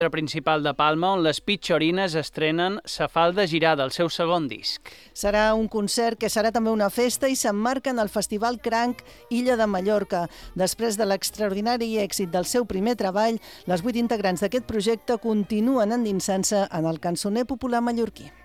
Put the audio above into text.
Principal de Palma, on les Pitxorines estrenen Sa falda girada, el seu segon disc. Serà un concert que serà també una festa i s'emmarca en el Festival Cranc Illa de Mallorca. Després de l'extraordinari èxit del seu primer treball, les 8 integrants d'aquest projecte continuen endinsant-se en el cançoner popular mallorquí.